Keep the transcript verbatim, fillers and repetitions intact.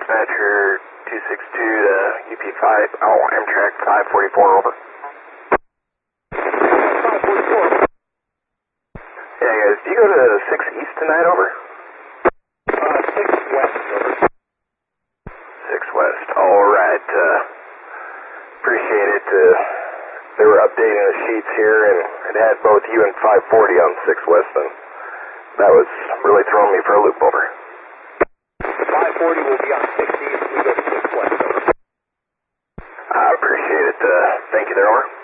dispatcher two six two to U P five, oh, Amtrak five forty-four, over. five forty-four. Yeah, guys, do you go to six East tonight, over? Uh, six West, over. six West, alright, uh, appreciate it. Uh, they were updating the sheets here, and it had both you and five forty on six West, and that was really throwing me for a loop, over. five forty will be on six East, we go to six West, over. I appreciate it. Uh, thank you there, over.